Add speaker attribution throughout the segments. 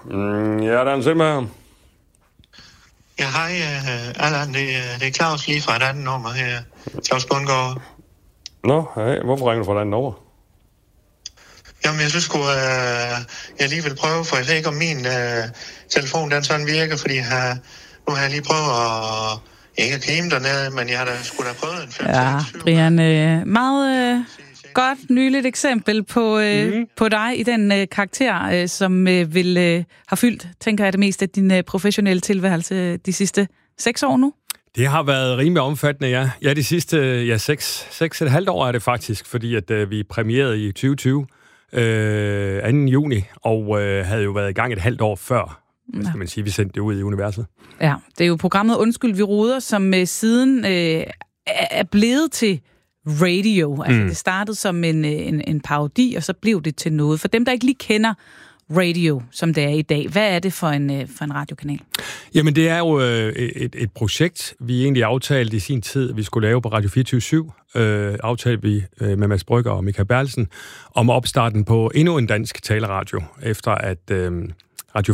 Speaker 1: Ja, der er en simpelthen.
Speaker 2: Ja, hej, Allan. Det er Claus lige fra et andet nummer her. Claus Bundgaard.
Speaker 1: Nå, hej. Hvorfor ringer du fra et andet nummer?
Speaker 2: Jamen, jeg synes jeg lige vil prøve, for jeg ved ikke, om min telefon den sådan virker, fordi nu har jeg lige prøvet at ikke kæme dernede, men jeg har da sgu da prøvet en 5-6-7.
Speaker 3: Ja, Brian, meget godt nyligt eksempel på dig i den karakter, som har fyldt, tænker jeg, det meste af din professionelle tilværelse de sidste 6 år nu.
Speaker 4: Det har været rimelig omfattende, ja. Ja, de sidste 6,5 år er det faktisk, fordi at vi premierede i 2020, 2. juni, og havde jo været i gang et halvt år før, skal man sige, vi sendte det ud i universet. Ja,
Speaker 3: det er jo programmet Undskyld, vi roder, som siden er blevet til radio. Altså det startede som en parodi, og så blev det til noget. For dem, der ikke lige kender radio, som det er i dag, hvad er det for en radiokanal?
Speaker 4: Jamen, det er jo et projekt, vi egentlig aftalte i sin tid, vi skulle lave på Radio 24/7. Aftalte vi med Mads Brygger og Michael Bertelsen om opstarten på endnu en dansk taleradio, efter at Radio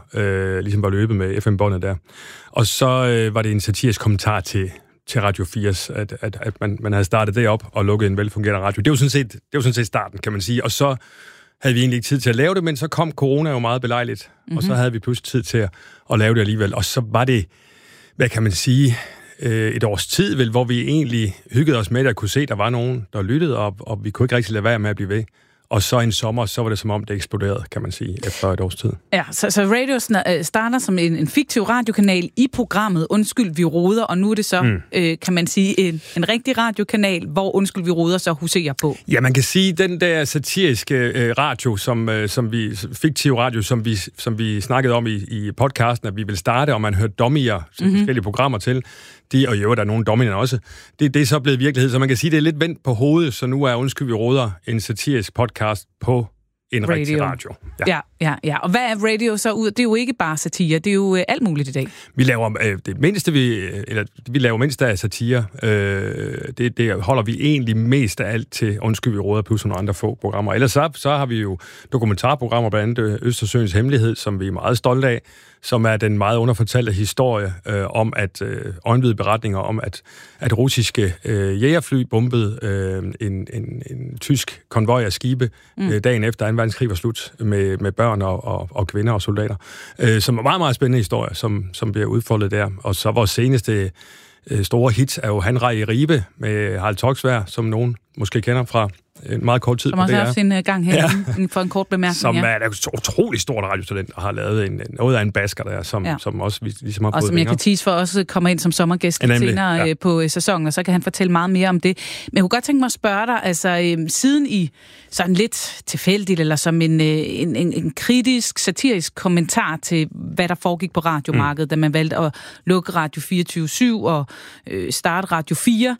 Speaker 4: 4 ligesom var løbet med FM-båndet der. Og så var det en satirisk kommentar til Radio 4's, at man havde startet det op og lukket en velfungerende radio. Det var sådan set starten, kan man sige. Og så havde vi egentlig ikke tid til at lave det, men så kom corona jo meget belejligt, og så havde vi pludselig tid til at lave det alligevel. Og så var det, hvad kan man sige, et års tid, vel, hvor vi egentlig hyggede os med, at kunne se, at der var nogen, der lyttede, og vi kunne ikke rigtig lade være med at blive ved. Og så en sommer, så var det som om, det eksploderede, kan man sige, efter et års tid.
Speaker 3: Ja, så radio starter som en fiktiv radiokanal i programmet Undskyld, vi roder, og nu er det så, kan man sige, en rigtig radiokanal, hvor Undskyld, vi roder så huserer på.
Speaker 4: Ja, man kan sige, den der satiriske radio, fiktiv radio, som vi snakkede om i podcasten, at vi vil starte, og man hørte dommier til forskellige programmer til, og jo, der er nogle dominer også. Det er så blevet virkelighed, så man kan sige, det er lidt vendt på hovedet, så nu er Undskyld, vi roder en satirisk podcast på en rigtig radio.
Speaker 3: Ja. Og hvad er radio så ud? Det er jo ikke bare satire, det er jo alt muligt i dag.
Speaker 4: Vi laver det mindste, vi laver mindst af satire. Det holder vi egentlig mest af alt til Undskyld, vi roder, plus nogle andre få programmer. Ellers så har vi jo dokumentarprogrammer, blandt andet Østersøens Hemmelighed, som vi er meget stolte af, som er den meget underfortalte historie om øjenvidne beretninger om, at russiske jægerfly bombede en tysk konvoj af skibe dagen efter 2. verdenskrig var slut med børn og kvinder og soldater. Som er meget, meget spændende historie, som bliver udfoldet der. Og så vores seneste store hit er jo Han rej i Ribe med Harald Toksvær, som nogen måske kender fra en meget kort tid på DR.
Speaker 3: Som også har haft sin gang her for en kort bemærkning.
Speaker 4: Som er et utroligt stort radiotalent, og har lavet noget af en basker der, som også ligesom har fået.
Speaker 3: Og som jeg kan tease for, også kommer ind som sommergæst senere på sæsonen, og så kan han fortælle meget mere om det. Men jeg kunne godt tænke mig at spørge dig, altså siden i sådan lidt tilfældigt, eller som en kritisk, satirisk kommentar til, hvad der foregik på radiomarkedet, da man valgte at lukke Radio 24/7 og starte Radio 4,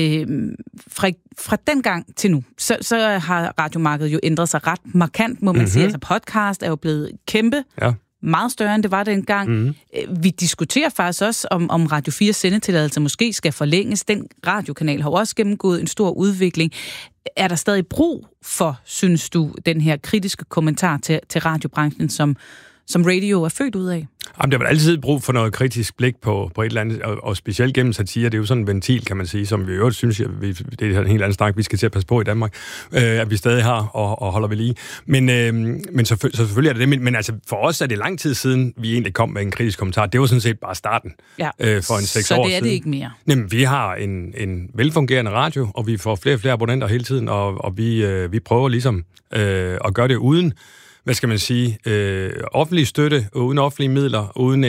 Speaker 3: fra den gang til nu, så har radiomarkedet jo ændret sig ret markant, må man sige. Altså podcast er jo blevet kæmpe, meget større end det var dengang. Vi diskuterer faktisk også, om Radio 4's sendetilladelse måske skal forlænges. Den radiokanal har også gennemgået en stor udvikling. Er der stadig brug for, synes du, den her kritiske kommentar til radiobranchen, som radio er født ud af?
Speaker 4: Jamen, der er altid brug for noget kritisk blik på et eller andet, og specielt gennem satire. Det er jo sådan en ventil, kan man sige, som vi jo synes, det er en helt anden snak, vi skal til at passe på i Danmark, at vi stadig har og holder ved lige. Men selvfølgelig er det det. Men altså, for os er det lang tid siden, vi egentlig kom med en kritisk kommentar. Det var sådan set bare starten for en 6 år siden.
Speaker 3: Så det er det ikke mere?
Speaker 4: Jamen, vi har en velfungerende radio, og vi får flere og flere abonnenter hele tiden, og vi prøver ligesom at gøre det uden, hvad skal man sige, offentlig støtte, uden offentlige midler, uden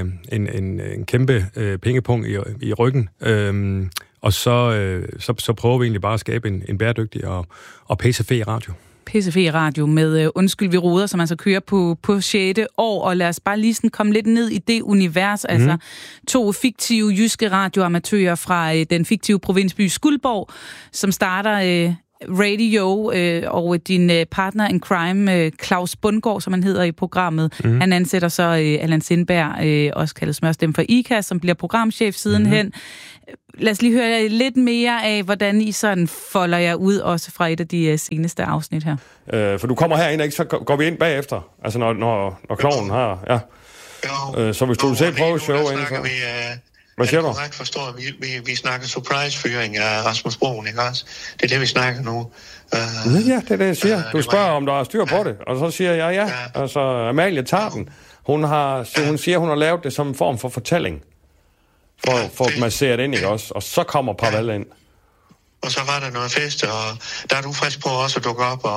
Speaker 4: en kæmpe pengepunkt i ryggen. Og så prøver vi egentlig bare at skabe en bæredygtig og pissefed radio.
Speaker 3: Pissefed radio med Undskyld, vi roder, som altså kører på 6. år, og lad os bare lige sådan komme lidt ned i det univers. Altså 2 fiktive jyske radioamatører fra den fiktive provinsby Skuldborg, som starter Radio, og din partner in crime, Claus Bundgaard, som han hedder i programmet, han ansætter så Allan Sindberg, også kaldet smørstemme for IKAST, som bliver programchef sidenhen. Lad os lige høre lidt mere af, hvordan I sådan folder jer ud, også fra et af de seneste afsnit her.
Speaker 1: For du kommer herind, ikke? Så går vi ind bagefter, altså når klovnen har... Ja. Så hvis du vil prøve show ind, så... Hvad siger du?
Speaker 2: Jeg forstår, vi snakker surprise-fyring af Rasmus Broen, ikke også? Det er det, vi snakker nu.
Speaker 1: Ja, det er det, jeg siger. Du spørger, om der er styr på det, og så siger jeg ja. Altså, Amalie tager den. Hun siger, hun har lavet det som en form for fortælling. For at massere det ind, ikke også? Og så kommer Pavel ind.
Speaker 2: Og så var der noget fest, og der er du frisk på også at dukke op,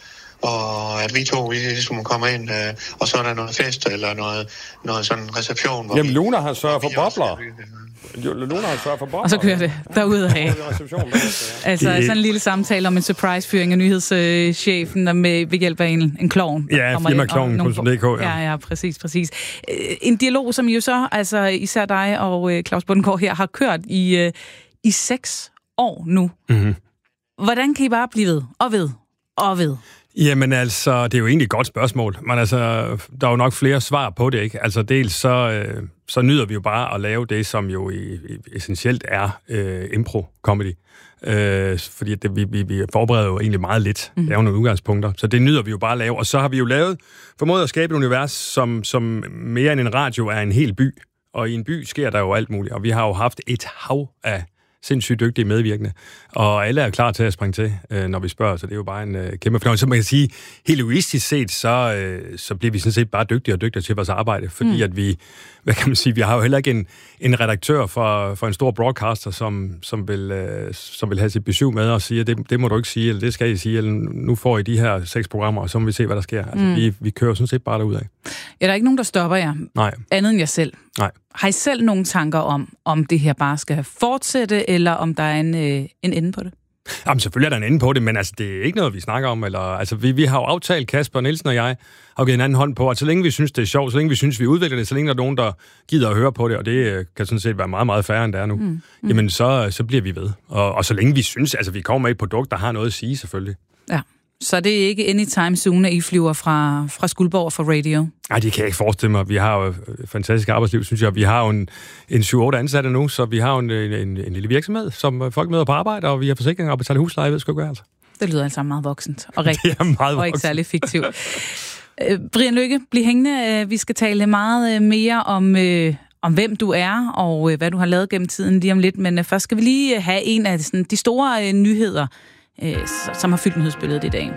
Speaker 2: og at vi ligesom kommer ind, og så er der noget fest, eller noget sådan reception. Hvor
Speaker 1: jamen, Luna har sørget for bobler. Luna har sørget for bobler.
Speaker 3: Og så kører det derudad. Altså sådan en lille samtale om en surprise-fyring af nyhedschefen ved hjælp af en klovn.
Speaker 4: Ja, firmaklovnen.dk.
Speaker 3: Ja, præcis. En dialog, som jo så, altså især dig og Claus Bundgaard her, har kørt i 6 år nu. Mm-hmm. Hvordan kan I bare blive ved og ved?
Speaker 4: Jamen altså, det er jo egentlig et godt spørgsmål, men altså, der er jo nok flere svar på det, ikke? Altså dels så nyder vi jo bare at lave det, som jo essentielt er impro-comedy. Fordi vi forbereder jo egentlig meget lidt, lave nogle udgangspunkter, så det nyder vi jo bare at lave. Og så har vi jo formået at skabe et univers, som mere end en radio er en hel by, og i en by sker der jo alt muligt, og vi har jo haft et hav af sindssygt dygtige medvirkende, og alle er klar til at springe til, når vi spørger, så det er jo bare en kæmpe fornøjelse. Så man kan sige, helt egoistisk set, så bliver vi sådan set bare dygtigere og dygtigere til vores arbejde, fordi at vi, hvad kan man sige, vi har jo heller ikke en redaktør for en stor broadcaster, som vil have sit besøg med og sige, det må du ikke sige, eller det skal I sige, eller nu får I de her 6 programmer, og så må vi se, hvad der sker. Altså, vi kører sådan set bare derudad.
Speaker 3: Er der ikke nogen, der stopper jer?
Speaker 4: Nej.
Speaker 3: Andet end jer selv?
Speaker 4: Nej.
Speaker 3: Har I selv nogle tanker om det her bare skal fortsætte, eller om der er en ende på det?
Speaker 4: Jamen selvfølgelig er der en ende på det, men altså, det er ikke noget, vi snakker om. Eller, altså, vi har jo aftalt, Kasper Nielsen og jeg har givet en anden hånd på, at så længe vi synes, det er sjovt, så længe vi synes, vi udvikler det, så længe der er nogen, der gider at høre på det, og det kan sådan set være meget, meget færre, end det er nu, jamen så bliver vi ved. Og så længe vi synes, altså vi kommer med et produkt, der har noget at sige, selvfølgelig. Ja.
Speaker 3: Så det er ikke anytime soon, at I flyver fra Skuldborg for radio?
Speaker 4: Nej, det kan jeg ikke forestille mig. Vi har jo et fantastisk arbejdsliv, synes jeg. Vi har jo en 7-8 ansatte nu, så vi har jo en lille virksomhed, som folk møder på arbejde, og vi har forsikringer og betaler husleje, jeg ved sgu ikke, altså.
Speaker 3: Det lyder altså meget voksent og rigtigt.
Speaker 4: Det er meget voksent.
Speaker 3: Og ikke særlig fiktivt. Brian Lykke, bliv hængende. Vi skal tale meget mere om hvem du er, og hvad du har lavet gennem tiden lige om lidt. Men først skal vi lige have en af de store nyheder, som har fyldt nyhedsbilledet i dag.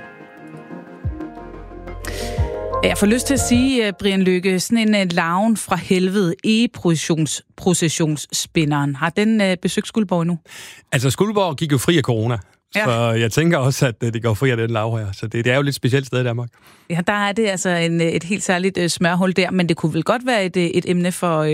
Speaker 3: Jeg får lyst til at sige, Brian Lykke, sådan en larven fra helvede, processionsspinderen. Har den besøgt Skuldborg nu?
Speaker 4: Altså, Skuldborg gik jo fri af corona. Ja. Så jeg tænker også, at det går fri af den larve her. Så det er jo et lidt specielt sted i Danmark. Ja,
Speaker 3: der er det altså et helt særligt smørhul der, men det kunne vel godt være et emne for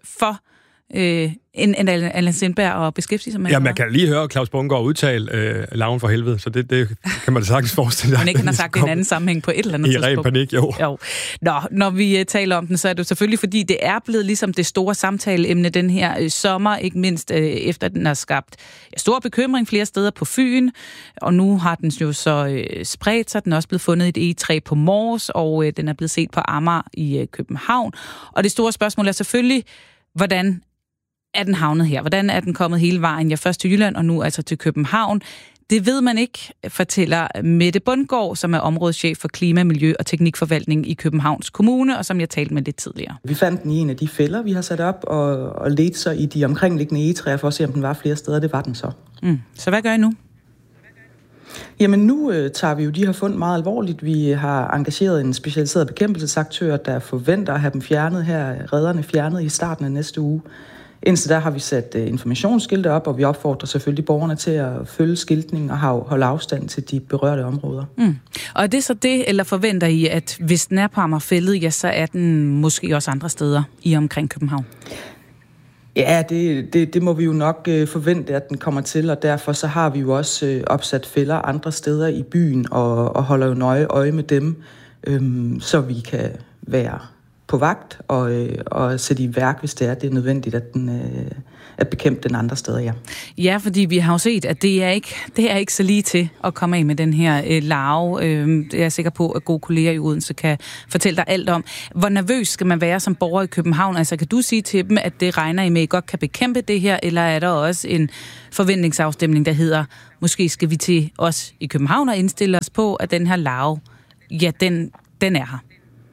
Speaker 3: en Allan Sindberg at beskæftige sig med?
Speaker 4: Ja, man kan lige høre Claus Bundgaard udtale larven for helvede, så det kan man da sagtens forestille sig.
Speaker 3: Men ikke han har sagt det i en anden sammenhæng på et eller andet tidspunkt.
Speaker 4: I ren panik, jo.
Speaker 3: Nå, når vi taler om den, så er det selvfølgelig, fordi det er blevet ligesom det store samtaleemne den her sommer, ikke mindst efter den har skabt stor bekymring flere steder på Fyn, og nu har den jo så spredt sig. Den er også blevet fundet i et egetræ på Mors, og den er blevet set på Amager i København. Og det store spørgsmål er selvfølgelig, hvordan er den havnet her? Hvordan er den kommet hele vejen? Ja, først til Jylland, og nu altså til København. Det ved man ikke, fortæller Mette Bundgaard, som er områdeschef for klima, miljø og teknikforvaltning i Københavns Kommune, og som jeg talte med lidt tidligere.
Speaker 5: Vi fandt den i en af de fælder, vi har sat op, og ledte så i de omkringliggende egetræer for at se, om den var flere steder. Det var den så.
Speaker 3: Så hvad gør I nu?
Speaker 5: Jamen nu tager vi jo de her fund meget alvorligt. Vi har engageret en specialiseret bekæmpelsesaktør, der forventer at have dem fjernet her, redderne fjernet i starten af næste uge. Indtil der har vi sat informationsskilte op, og vi opfordrer selvfølgelig borgerne til at følge skiltningen og holde afstand til de berørte områder.
Speaker 3: Og er det så det, eller forventer I, at hvis den er på Amagerfællet, ja, så er den måske også andre steder i omkring København?
Speaker 5: Ja, det må vi jo nok forvente, at den kommer til, og derfor så har vi jo også opsat fælder andre steder i byen, og holder jo nøje øje med dem, så vi kan være på vagt og sætte i værk, hvis det er nødvendigt, at bekæmpe den andre steder, ja.
Speaker 3: Ja, fordi vi har jo set, at det er ikke så lige til at komme af med den her larve. Jeg er sikker på, at gode kolleger i Odense kan fortælle dig alt om. Hvor nervøs skal man være som borger i København? Altså, kan du sige til dem, at det regner I med, I godt kan bekæmpe det her, eller er der også en forventningsafstemning, der hedder, måske skal vi til os i København og indstille os på, at den her larve, ja, den er her?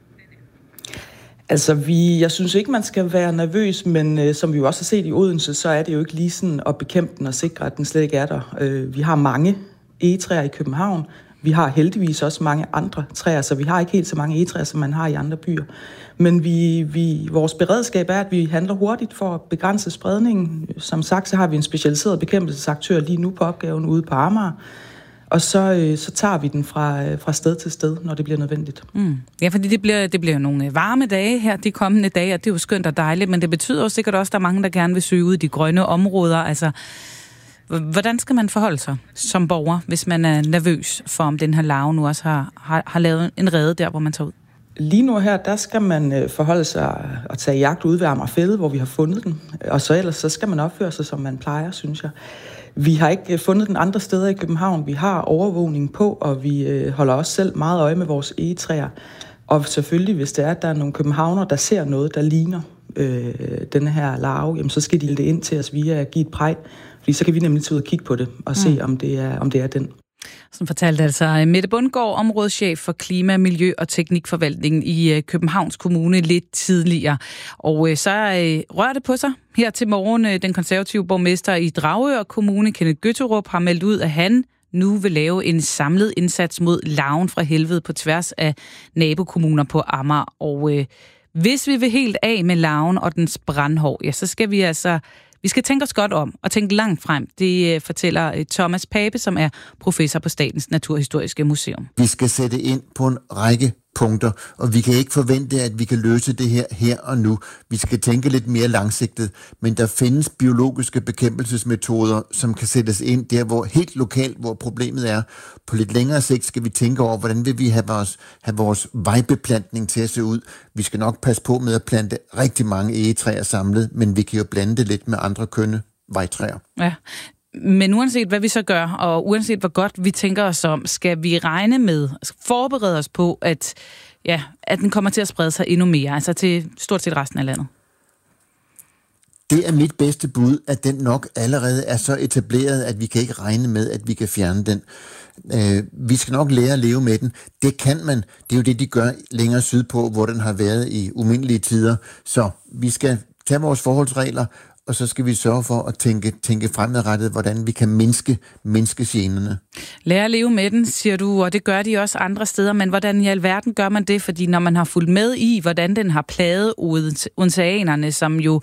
Speaker 5: Altså, jeg synes ikke, man skal være nervøs, men som vi jo også har set i Odense, så er det jo ikke lige sådan at bekæmpe den og sikre, at den slet ikke er der. Vi har mange egetræer i København. Vi har heldigvis også mange andre træer, så vi har ikke helt så mange egetræer, som man har i andre byer. Men vores beredskab er, at vi handler hurtigt for at begrænse spredningen. Som sagt, så har vi en specialiseret bekæmpelsesaktør lige nu på opgaven ude på Amager. Og så tager vi den fra sted til sted, når det bliver nødvendigt.
Speaker 3: Ja, fordi det bliver nogle varme dage her, de kommende dage, og det er jo skønt og dejligt, men det betyder jo sikkert også, at der er mange, der gerne vil søge ud i de grønne områder. Altså, hvordan skal man forholde sig som borger, hvis man er nervøs for, om den her larve nu også har lavet en rede der, hvor man tager ud?
Speaker 5: Lige nu her, der skal man forholde sig og tage jagt ude ved Amagerfælled, hvor vi har fundet den. Og så ellers så skal man opføre sig, som man plejer, synes jeg. Vi har ikke fundet den andre steder i København. Vi har overvågning på, og vi holder også selv meget øje med vores egetræer. Og selvfølgelig, hvis det er, at der er nogle københavnere, der ser noget, der ligner denne her larve, jamen, så skal de det ind til os via Giv et Præg. Fordi så kan vi nemlig tage ud og kigge på det og se, om det er den.
Speaker 3: Som fortalte altså Mette Bundgaard, områdeschef for klima, miljø og teknikforvaltningen i Københavns Kommune lidt tidligere. Og så rører det på sig her til morgen. Den konservative borgmester i Dragør Kommune, Kenneth Gøtterup, har meldt ud, at han nu vil lave en samlet indsats mod larven fra helvede på tværs af nabokommuner på Amager. Og hvis vi vil helt af med larven og dens brandhår, ja, så skal vi skal tænke os godt om og tænke langt frem. Det fortæller Thomas Pape, som er professor på Statens Naturhistoriske Museum.
Speaker 6: Vi skal sætte ind på en række punkter, og vi kan ikke forvente, at vi kan løse det her og nu. Vi skal tænke lidt mere langsigtet, men der findes biologiske bekæmpelsesmetoder, som kan sættes ind der, hvor helt lokalt, hvor problemet er. På lidt længere sigt skal vi tænke over, hvordan vil vi have vores vejbeplantning til at se ud. Vi skal nok passe på med at plante rigtig mange egetræer samlet, men vi kan jo blande det lidt med andre kønne vejtræer.
Speaker 3: Ja. Men uanset hvad vi så gør, og uanset hvor godt vi tænker os om, skal vi regne med, forberede os på, at den kommer til at sprede sig endnu mere, altså til stort set resten af landet?
Speaker 6: Det er mit bedste bud, at den nok allerede er så etableret, at vi kan ikke regne med, at vi kan fjerne den. Vi skal nok lære at leve med den. Det kan man. Det er jo det, de gør længere sydpå, hvor den har været i umindelige tider. Så vi skal tage vores forholdsregler, og så skal vi sørge for at tænke fremadrettet, hvordan vi kan mindske generne. Lære
Speaker 3: at leve med den, siger du, og det gør de også andre steder, men hvordan i alverden gør man det? Fordi når man har fulgt med i, hvordan den har plaget oceanerne, som jo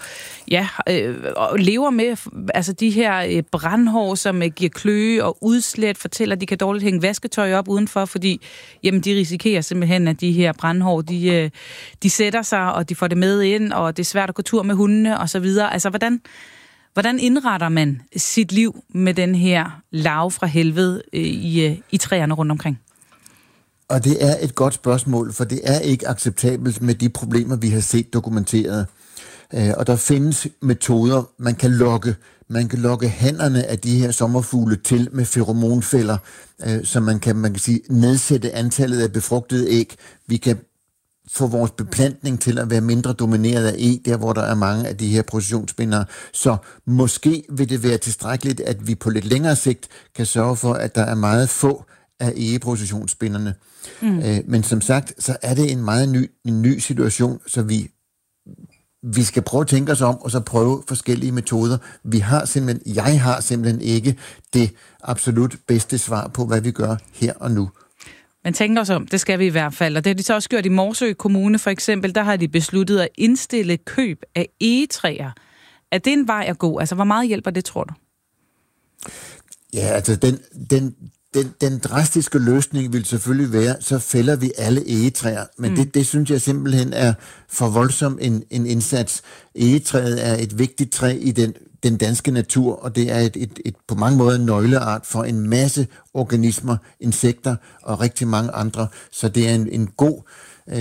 Speaker 3: lever med altså de her brandhår, som giver kløe og udslæt, fortæller, at de kan dårligt hænge vasketøj op udenfor, fordi jamen, de risikerer simpelthen, at de her brandhår, de sætter sig, og de får det med ind, og det er svært at gå tur med hundene, og så videre. Altså, hvordan indretter man sit liv med den her larve fra helvede i træerne rundt omkring?
Speaker 6: Og det er et godt spørgsmål, for det er ikke acceptabelt med de problemer, vi har set dokumenteret. Og der findes metoder, man kan lokke hannerne af de her sommerfugle til med feromonfælder, så man kan sige nedsætte antallet af befrugtede æg. Vi kan få vores beplantning til at være mindre domineret af der hvor der er mange af de her processionsspindere. Så måske vil det være tilstrækkeligt, at vi på lidt længere sigt kan sørge for, at der er meget få af egeprocessionsspinderne. Men som sagt, så er det en meget ny situation, så vi skal prøve at tænke os om, og så prøve forskellige metoder. Jeg har simpelthen ikke det absolut bedste svar på, hvad vi gør her og nu.
Speaker 3: Men tænk os om, det skal vi i hvert fald. Og det har de så også gjort i Morsø Kommune for eksempel. Der har de besluttet at indstille køb af egetræer. Er det en vej at gå? Altså, hvor meget hjælper det, tror du?
Speaker 6: Ja, altså den drastiske løsning vil selvfølgelig være, så fælder vi alle egetræer. Men det synes jeg simpelthen er for voldsom en indsats. Egetræet er et vigtigt træ i den danske natur, og det er et på mange måder en nøgleart for en masse organismer, insekter og rigtig mange andre. Så det er en god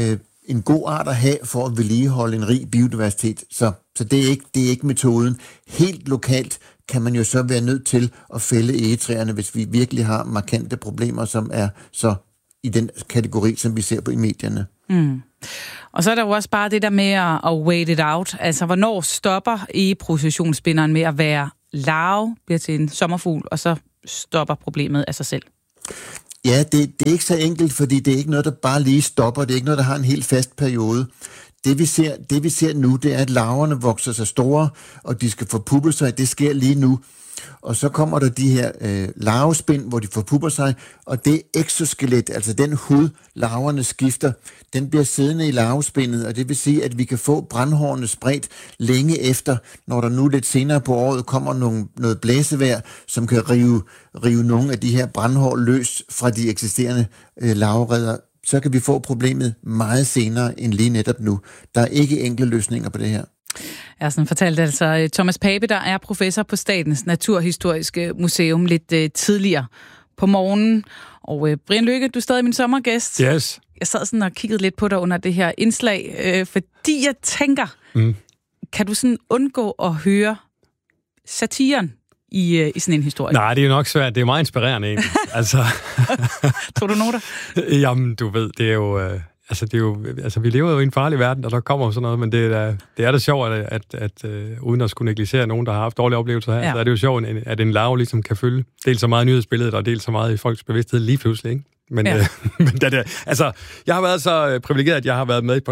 Speaker 6: en god art at have for at vedligeholde en rig biodiversitet. Så det er ikke metoden. Helt lokalt kan man jo så være nødt til at fælde egetræerne, hvis vi virkelig har markante problemer, som er så i den kategori, som vi ser på i medierne.
Speaker 3: Mm. Og så er der jo også bare det der med at wait it out. Altså, hvornår stopper egeprocessionsspinderen med at være larve, bliver til en sommerfugl, og så stopper problemet af sig selv?
Speaker 6: Ja, det er ikke så enkelt, fordi det er ikke noget, der bare lige stopper. Det er ikke noget, der har en helt fast periode. Det vi ser nu, det er, at larverne vokser sig store, og de skal forpuppe sig. Det sker lige nu. Og så kommer der de her larvespind, hvor de forpupper sig, og det exoskelet, altså den hud, larverne skifter, den bliver siddende i larvespindet, og det vil sige, at vi kan få brandhårene spredt længe efter, når der nu lidt senere på året kommer noget blæsevejr, som kan rive nogle af de her brandhår løs fra de eksisterende larvereder. Så kan vi få problemet meget senere end lige netop nu. Der er ikke enkle løsninger på det her.
Speaker 3: Ja, sådan fortalte altså Thomas Pape, der er professor på Statens Naturhistoriske Museum lidt tidligere på morgenen. Og Brian Lykke, du er stadig min sommergæst.
Speaker 4: Yes.
Speaker 3: Jeg sad sådan og kiggede lidt på dig under det her indslag, fordi jeg tænker, kan du sådan undgå at høre satiren i sådan en historie?
Speaker 4: Nej, det er jo nok svært. Det er meget inspirerende egentlig. Altså.
Speaker 3: Tror du noter?
Speaker 4: Jamen, du ved, det er jo... vi lever jo i en farlig verden, og der kommer sådan noget, men det er da sjovt, at uden at skulle negligere nogen, der har haft dårlige oplevelser her, så er det jo sjovt, at en larve ligesom kan følge dels så meget i nyhedsbilledet, og dels så meget i folks bevidsthed lige pludselig, ikke? Men, jeg har været så privilegeret, at jeg har været med på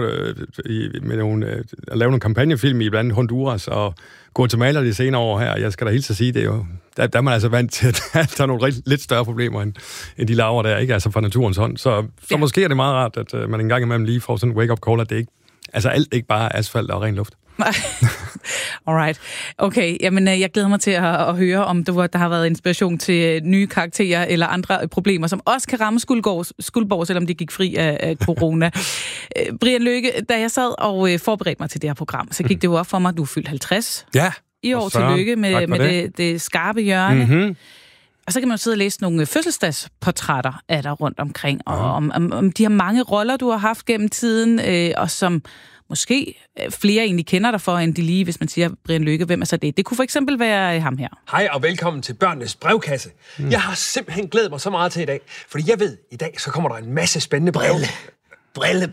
Speaker 4: at lave nogle kampagnefilm i blandt andet Honduras og Guatemala de senere år her. Jeg skal da hilse at sige, det er jo, der er man altså vant til, at der er nogle lidt større problemer end de larver der, ikke? Altså fra naturens hånd. Så måske er det meget rart, at man en gang imellem lige får sådan en wake-up call, at det ikke, altså alt ikke bare er asfalt og ren luft.
Speaker 3: Alright. Okay, jamen jeg glæder mig til at høre, om der har været inspiration til nye karakterer eller andre problemer, som også kan ramme Skuldborg, selvom de gik fri af corona. Brian Lykke, da jeg sad og forberedte mig til det her program, så gik det jo op for mig, at du er fyldt 50 i år. Tillykke med det skarpe hjørne. Mm-hmm. Og så kan man jo sidde og læse nogle fødselsdagsportrætter af dig rundt omkring, og om de her mange roller, du har haft gennem tiden, og som måske flere egentlig kender dig for, end de lige, hvis man siger Brian Lykke, hvem er så det? Det kunne for eksempel være ham her.
Speaker 7: Hej og velkommen til Børnenes Brevkasse. Jeg har simpelthen glædet mig så meget til i dag, fordi jeg ved, i dag så kommer der en masse spændende brev. Brille.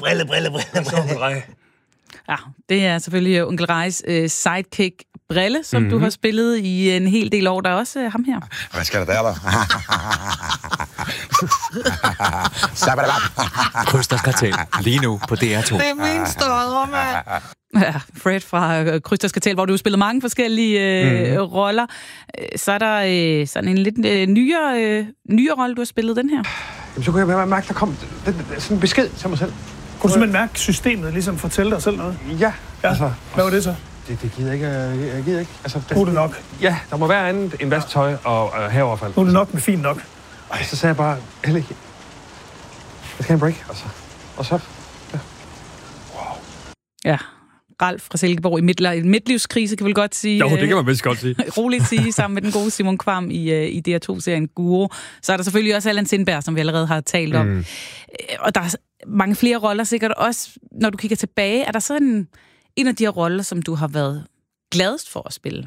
Speaker 3: Ja, det er selvfølgelig Onkel Rejes sidekick Brille, som du har spillet i en hel del år. Der er også ham her.
Speaker 8: Hvad skal der der?
Speaker 9: Krysters Kartel. Lige nu på DR2. Det
Speaker 3: er min store, mand. Ja, Fred fra Krysters Kartel, hvor du har spillet mange forskellige roller. Så er der sådan en lidt nyere rolle, du har spillet den her.
Speaker 7: Jamen, så kunne jeg mærke, der kom sådan en besked til mig selv.
Speaker 10: Kunne du simpelthen mærke systemet, ligesom fortælle dig selv noget?
Speaker 7: Ja. Altså,
Speaker 10: hvad var det så?
Speaker 7: Det gider ikke. Jeg gider ikke. Altså,
Speaker 10: nu er det nok.
Speaker 7: Ja, der må være andet end vasktøj og haveaffald.
Speaker 10: Nu er det nok med fint nok.
Speaker 7: Så sagde jeg bare, Helle, jeg skal have en break, og så. Ja.
Speaker 3: Wow. Ja, Ralf fra Silkeborg i midtlivskrise, kan vi vel godt sige.
Speaker 4: Jo, det kan man vist godt sige.
Speaker 3: Roligt sige, sammen med den gode Simon Kvam i DR2-serien Guru. Så er der selvfølgelig også Allan Sindberg, som vi allerede har talt om. Og der er mange flere roller sikkert også. Når du kigger tilbage, er der så en af de her roller, som du har været gladest for at spille?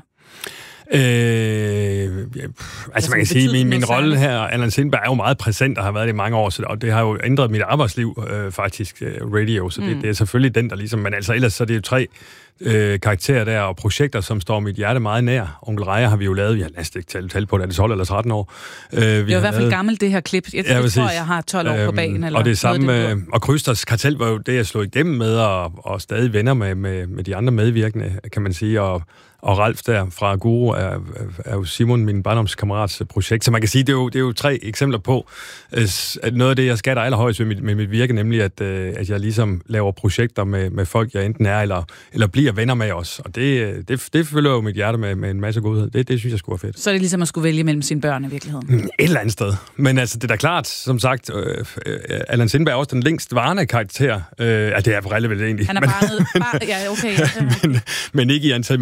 Speaker 4: Altså man kan sige, min rolle her, Allan Sindberg, er jo meget præsent og har været det i mange år, og det har jo ændret mit arbejdsliv faktisk, radio, så det er selvfølgelig den, der ligesom, men altså ellers så er det jo 3 karakterer der og projekter, som står mit hjerte meget nær. Onkel Reje har vi jo lavet, vi har næsten ikke talt på det, er det 12 eller 13 år.
Speaker 3: Det er i hvert fald gammelt, det her klip. Jeg tror, jeg har 12 år på bagen. Eller
Speaker 4: og det samme, og Krysters Kartel var jo det, jeg slog igennem med, og stadig venner med de andre medvirkende, kan man sige, og Ralf der fra Guru er jo Simon, min barndomskammerats projekt. Så man kan sige, det er jo 3 eksempler på, at noget af det, jeg skatter allerhøjst med mit virke, nemlig at jeg ligesom laver projekter med folk, jeg enten er eller bliver venner med os. Og det følger jo mit hjerte med en masse godhed. Det synes jeg skulle være fedt.
Speaker 3: Så er det ligesom at skulle vælge mellem sine børn i virkeligheden?
Speaker 4: Et eller andet sted. Men altså, det er da klart, som sagt, Allan Sindberg er også den længst varende karakter. Det er Brille vel egentlig.
Speaker 3: Han er bare ja, okay.
Speaker 4: men ikke i antal minutter, jeg har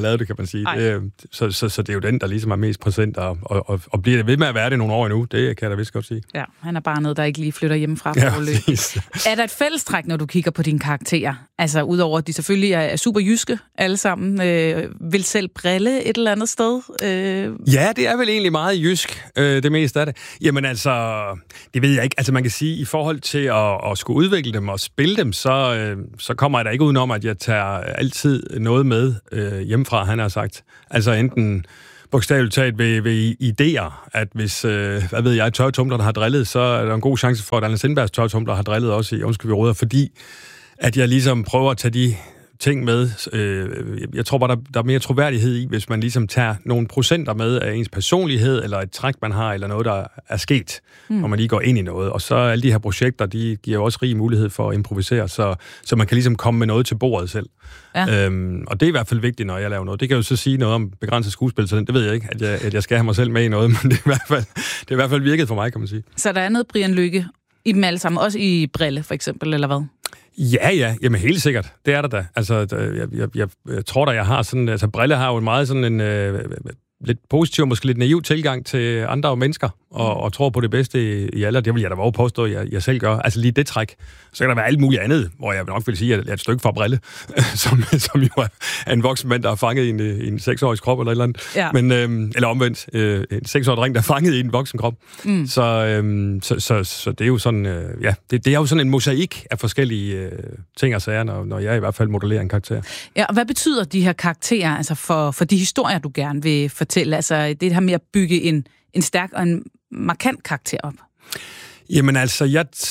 Speaker 4: lavet det, kan man sige. Så det er jo den, der ligesom er mest præsent, og bliver det ved med at være det nogle år endnu. Det kan jeg da vist godt sige.
Speaker 3: Ja, han er bare noget, der ikke lige flytter hjemmefra. Er der et fællestræk, når du kigger på dine karakterer? Altså, udover at de selvfølgelig er super jyske alle sammen, vil selv brille et eller andet sted?
Speaker 4: Ja, det er vel egentlig meget jysk, det meste af det. Jamen altså, det ved jeg ikke. Altså man kan sige, i forhold til at skulle udvikle dem og spille dem, så kommer jeg da ikke udenom, at jeg tager altid noget med hjemmefra, han har sagt. Altså enten bogstaveligt talt ved idéer, at hvis, hvad ved jeg, tørretumblerne har drillet, så er der en god chance for, at Anna Sindbergs tørretumbler har drillet også i Undskyld, vi råder, fordi at jeg ligesom prøver at tage de ting med. Jeg tror bare, der er mere troværdighed i, hvis man ligesom tager nogle procenter med af ens personlighed, eller et træk, man har, eller noget, der er sket, når man lige går ind i noget. Og så alle de her projekter, de giver jo også rig mulighed for at improvisere, så man kan ligesom komme med noget til bordet selv. Ja. Og det er i hvert fald vigtigt, når jeg laver noget. Det kan jo så sige noget om begrænset skuespil, så det ved jeg ikke, at jeg skal have mig selv med i noget, men det er i hvert fald virket for mig, kan man sige.
Speaker 3: Så der er noget Brian Lykke i dem alle sammen, også i Brille, for eksempel, eller hvad?
Speaker 4: Ja, jamen helt sikkert. Det er der da. Altså, jeg tror da, jeg har sådan... Altså, Brille har jo en meget sådan en... lidt positiv, måske lidt naiv tilgang til andre mennesker, og tror på det bedste i alle, det vil jeg da våge påstå, at jeg selv gør. Altså lige det træk. Så kan der være alt muligt andet, hvor jeg nok vil sige, at jeg er et stykke fra Brille, som jo er en voksen mand, der er fanget i en 6-årig krop eller et eller andet. Ja. Men, eller omvendt, en 6-årig dreng, der er fanget i en voksen krop. Så det er jo sådan, det er jo sådan en mosaik af forskellige ting og sager, når jeg i hvert fald modellerer en karakter. Ja,
Speaker 3: og hvad betyder de her karakterer, altså for de historier, du gerne vil fortælle? Altså det her med at bygge en stærk og en markant karakter op?
Speaker 4: Jamen altså,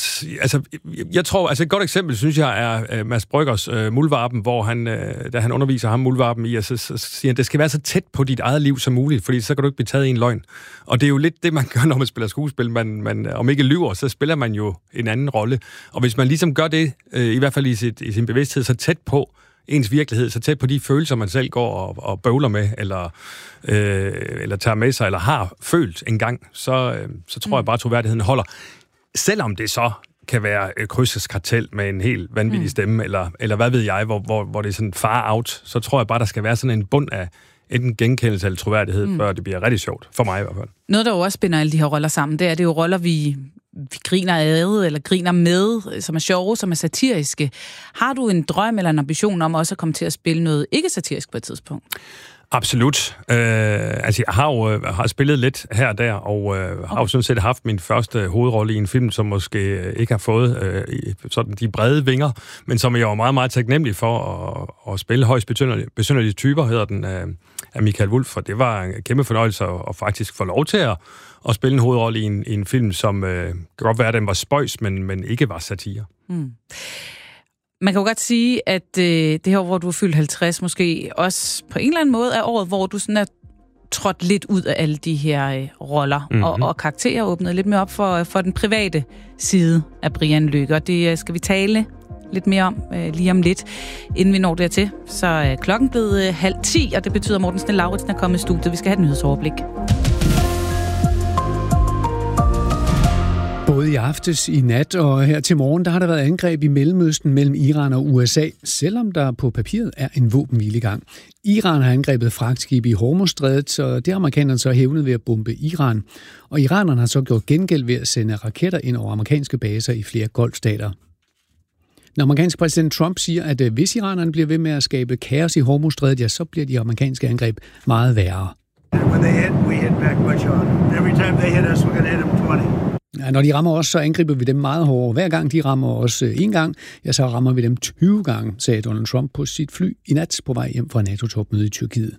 Speaker 4: jeg tror, altså et godt eksempel, synes jeg, er Mads Bryggers Muldvarpen, hvor han, da han underviser ham Muldvarpen i, så siger han, det skal være så tæt på dit eget liv som muligt, fordi så kan du ikke blive taget i en løgn. Og det er jo lidt det, man gør, når man spiller skuespil. Man om ikke lyver, så spiller man jo en anden rolle. Og hvis man ligesom gør det, i hvert fald i sin bevidsthed, så tæt på ens virkelighed, så tæt på de følelser, man selv går og bøvler med, eller tager med sig, eller har følt engang, så tror jeg bare, at troværdigheden holder. Selvom det så kan være krydsets kartel med en helt vanvittig stemme, eller hvad ved jeg, hvor det er sådan far out, så tror jeg bare, der skal være sådan en bund af enten genkendelse eller troværdighed, før det bliver rigtig sjovt. For mig i hvert fald.
Speaker 3: Noget, der jo også binder alle de her roller sammen, det er jo roller, vi griner ad, eller griner med, som er sjove, som er satiriske. Har du en drøm eller en ambition om også at komme til at spille noget ikke-satirisk på et tidspunkt?
Speaker 4: Absolut. Altså, jeg har spillet lidt her og der, og har jo sådan set haft min første hovedrolle i en film, som måske ikke har fået sådan de brede vinger, men som jeg var meget, meget taknemmelig for at spille. Højst besynderlige typer, hedder den, af Michael Wulff, og det var en kæmpe fornøjelse at faktisk få lov til at spille en hovedrolle i en film, som kan godt være, at den var spøjs, men ikke var satire.
Speaker 3: Man kan jo godt sige, at det her år, hvor du er fyldt 50, måske også på en eller anden måde er året, hvor du sådan er trådt lidt ud af alle de her roller, og karakterer åbnet lidt mere op for den private side af Brian Lykke. Og det skal vi tale lidt mere om lige om lidt. Inden vi når dertil, så er klokken blevet 9:30, og det betyder, at Morten Snell-Lauritsen er kommet i studiet. Vi skal have et nyhedsoverblik.
Speaker 8: Både i aftes, i nat og her til morgen, der har der været angreb i Mellemøsten mellem Iran og USA, selvom der på papiret er en våbenhvile i gang. Iran har angrebet fragtskib i Hormuzstrædet, så det har amerikanerne så hævnet ved at bombe Iran. Og iranerne har så gjort gengæld ved at sende raketter ind over amerikanske baser i flere golfstater. Den amerikanske præsident Trump siger, at hvis iranerne bliver ved med at skabe kaos i Hormuzstrædet, ja, så bliver de amerikanske angreb meget værre.
Speaker 11: When they hit, we hit back much harder. Every time they hit us, we're going to hit them 20.
Speaker 8: Ja, når de rammer os, så angriber vi dem meget hårdere. Hver gang de rammer os en gang, ja, så rammer vi dem 20 gange, sagde Donald Trump på sit fly i nat på vej hjem fra NATO-topmødet i Tyrkiet.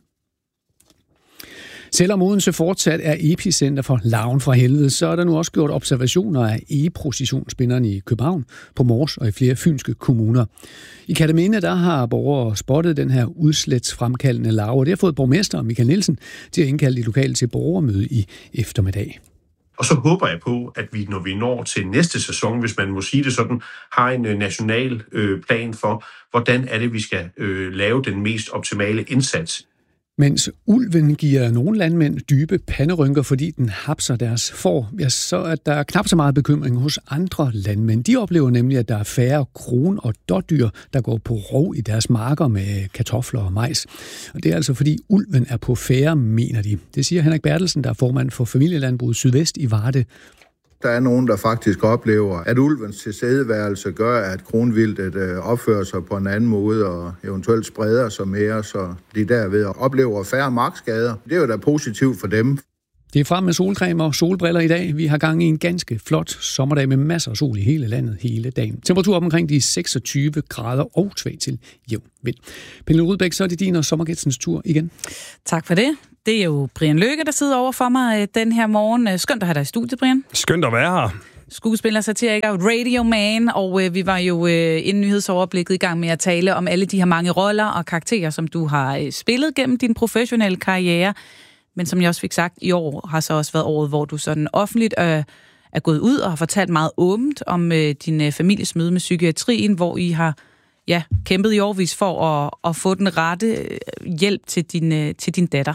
Speaker 8: Selvom Odense fortsat er epicenter for larven fra helvede, så er der nu også gjort observationer af egeprocessionsspinderne i København, på Mors og i flere fynske kommuner. I Kerteminde, der har borgere spottet den her udslætsfremkaldende larve, og det har fået borgmester Michael Nielsen til at indkalde de lokale til borgermøde i eftermiddag.
Speaker 12: Og så håber jeg på, at vi, når vi når til næste sæson, hvis man må sige det sådan, har en national plan for, hvordan er det, vi skal lave den mest optimale indsats.
Speaker 8: Mens ulven giver nogle landmænd dybe panderynker, fordi den hapser deres får, ja, så er der knap så meget bekymring hos andre landmænd. De oplever nemlig, at der er færre kron- og dådyr, der går på rov i deres marker med kartofler og majs. Og det er altså fordi ulven er på færre, mener de. Det siger Henrik Bertelsen, der er formand for Familielandbruget Sydvest i Varde.
Speaker 13: Der er nogen, der faktisk oplever, at ulvens tilstedeværelse gør, at kronvildtet opfører sig på en anden måde og eventuelt spreder sig mere, så de derved oplever færre markskader. Det er jo da positivt for dem.
Speaker 8: Det er frem med solcreme og solbriller i dag. Vi har gang i en ganske flot sommerdag med masser af sol i hele landet hele dagen. Temperatur op omkring de 26 grader og svag til jævn vind. Pernille Rudbæk, så er det din og sommergæstens tur igen.
Speaker 3: Tak for det. Det er jo Brian Lykke, der sidder over for mig den her morgen. Skønt at have dig i studiet, Brian.
Speaker 1: Skønt at være her.
Speaker 3: Skuespiller, satiriker, Radio Man, og vi var jo inden nyhedsoverblikket i gang med at tale om alle de her mange roller og karakterer, som du har spillet gennem din professionelle karriere. Men som jeg også fik sagt, i år har så også været året, hvor du sådan offentligt er gået ud og har fortalt meget åbent om din families møde med psykiatrien, hvor I har kæmpet i årevis for at få den rette hjælp til din datter.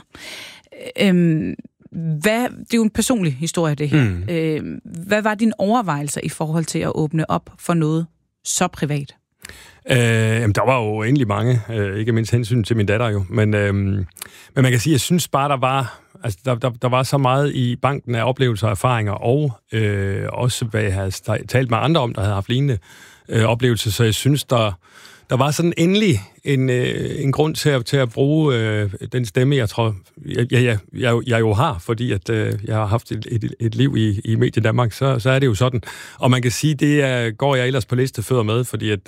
Speaker 3: Det er jo en personlig historie, det her. Hvad var dine overvejelser i forhold til at åbne op for noget så privat?
Speaker 1: Der var jo egentlig mange, ikke mindst hensyn til min datter jo, men man kan sige, jeg synes bare, der var så meget i banken af oplevelser og erfaringer, og også hvad jeg havde talt med andre om, der havde haft lignende oplevelser, så jeg synes, der var sådan endelig en grund til at bruge den stemme, jeg tror, jeg jo har, fordi at jeg har haft et liv i Medie Danmark, så er det jo sådan. Og man kan sige, det går jeg ellers på listefødder med, fordi at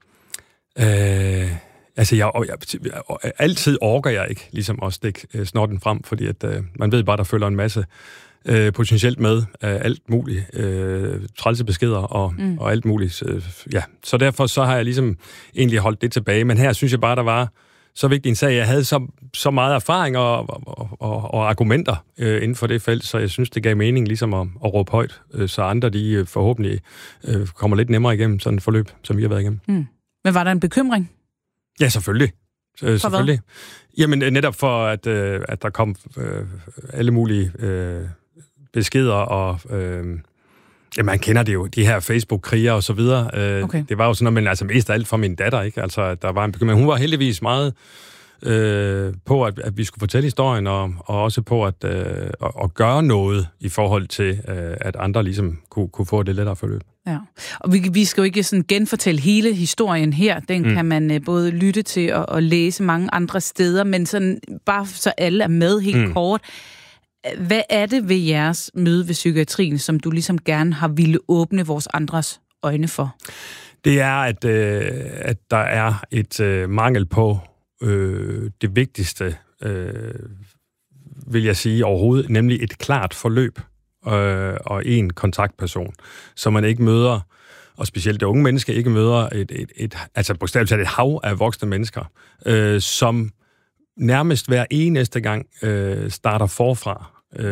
Speaker 1: altid orker jeg ikke ligesom at stikke snotten frem, fordi at man ved bare, der følger en masse potentielt med alt muligt, trælse beskeder og alt muligt. Så derfor så har jeg ligesom egentlig holdt det tilbage. Men her synes jeg bare, der var så vigtig en sag. Jeg havde så meget erfaring og argumenter inden for det felt, så jeg synes, det gav mening ligesom at råbe højt, så andre de forhåbentlig kommer lidt nemmere igennem sådan et forløb, som vi har været igennem.
Speaker 3: Men var der en bekymring?
Speaker 1: Ja, selvfølgelig. Selvfølgelig. Jamen netop for, at der kom alle mulige beskeder, og man kender det jo, de her Facebook-kriger og så videre. Okay. Det var jo sådan noget, men altså mest af alt for min datter, ikke? Altså, der var en bekymring. Hun var heldigvis meget på, at vi skulle fortælle historien, og også på at gøre noget i forhold til, at andre ligesom kunne få det lettere forløb.
Speaker 3: Ja, og vi skal jo ikke sådan genfortælle hele historien her. Den kan man både lytte til og læse mange andre steder, men sådan bare så alle er med helt kort. Hvad er det ved jeres møde ved psykiatrien, som du ligesom gerne har ville åbne vores andres øjne for?
Speaker 1: Det er, at der er et mangel på det vigtigste, vil jeg sige overhovedet, nemlig et klart forløb og en kontaktperson, så man ikke møder, og specielt det unge menneske, ikke møder altså bogstaveligt talt et hav af voksne mennesker, som nærmest hver eneste gang starter forfra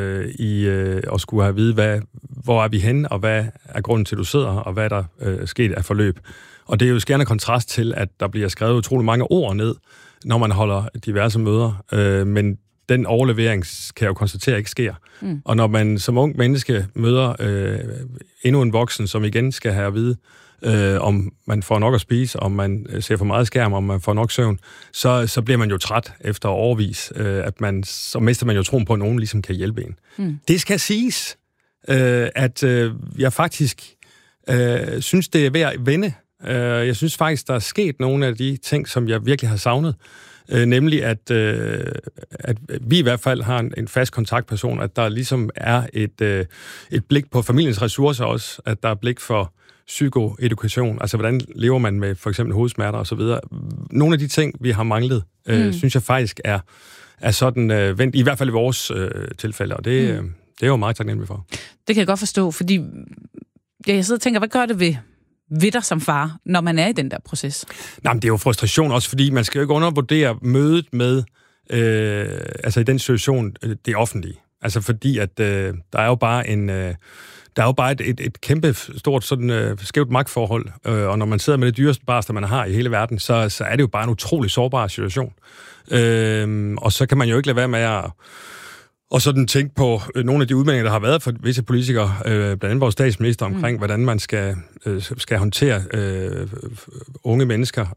Speaker 1: og skulle have at vide, hvor er vi henne, og hvad er grunden til, at du sidder, og hvad der sket af forløb. Og det er jo skærende kontrast til, at der bliver skrevet utrolig mange ord ned, når man holder diverse møder, men den overlevering kan jeg jo konstatere ikke sker. Og når man som ung menneske møder endnu en voksen, som igen skal have at vide, om man får nok at spise, om man ser for meget skærm, om man får nok søvn, så bliver man jo træt efter årevis, så mister man jo troen på, at nogen ligesom kan hjælpe en. Det skal siges, at jeg faktisk synes, det er ved at vende. Jeg synes faktisk, der er sket nogle af de ting, som jeg virkelig har savnet. Nemlig, at vi i hvert fald har en fast kontaktperson, at der ligesom er et blik på familiens ressourcer også, at der er blik for psykoedukation, altså hvordan lever man med for eksempel hovedsmerter og så videre. Nogle af de ting, vi har manglet, synes jeg faktisk er sådan vendt, i hvert fald i vores tilfælde, og det er jeg jo meget taknemmelig for.
Speaker 3: Det kan jeg godt forstå, fordi jeg sidder og tænker, hvad gør det ved dig som far, når man er i den der proces?
Speaker 1: Nej, men det er jo frustration også, fordi man skal jo ikke undervurdere mødet med, altså i den situation, det offentlige.
Speaker 4: Altså fordi, at der er jo bare et kæmpe stort sådan skævt magtforhold, og når man sidder med det dyreste barster, man har i hele verden, så er det jo bare en utrolig sårbar situation. Og så kan man jo ikke lade være med at sådan tænke på nogle af de udmeldinger, der har været for visse politikere, blandt andet vores statsminister, omkring, hvordan man skal håndtere unge mennesker,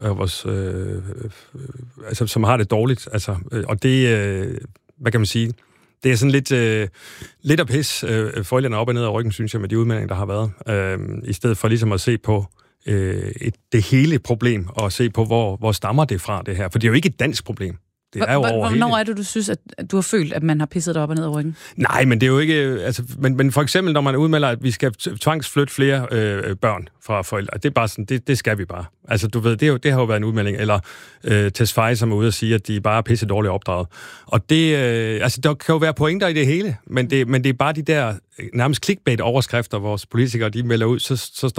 Speaker 4: altså, som har det dårligt. Altså, og det, hvad kan man sige, det er sådan lidt at pisse forældrene op og ned af ryggen, synes jeg, med de udmeldinger, der har været. I stedet for ligesom at se på det hele problem, og se på, hvor stammer det fra, det her. For det er jo ikke et dansk problem. Det er jo
Speaker 3: hvornår er det, du synes, at du har følt, at man har pisset dig op og ned af ryggen?
Speaker 4: Nej, men det er jo ikke... Altså, men for eksempel, når man udmelder, at vi skal tvangsflytte flere børn fra forældre, det er bare sådan, det skal vi bare. Altså, du ved, det har jo været en udmelding. Eller Tesfaye, som er ude og sige, at de bare er pisse dårligt opdraget. Og det... altså, der kan jo være pointer i det hele, men det er bare de der nærmest clickbait-overskrifter, vores politikere, de melder ud, så